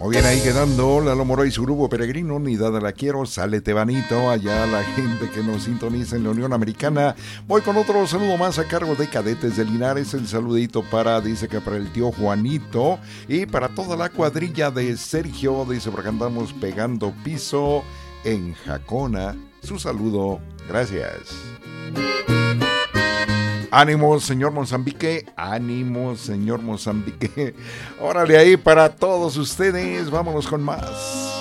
Muy bien, ahí quedando Lalo Mora y su grupo Peregrino, Unidad de la Quiero, Sale Tebanito, allá la gente que nos sintoniza en la Unión Americana. Voy con otro saludo más a cargo de Cadetes de Linares, el saludito dice que para el tío Juanito y para toda la cuadrilla de Sergio, dice, porque andamos pegando piso en Jacona. Su saludo, gracias. Ánimo, señor Mozambique, ánimo, señor Mozambique. Órale ahí para todos ustedes, vámonos con más.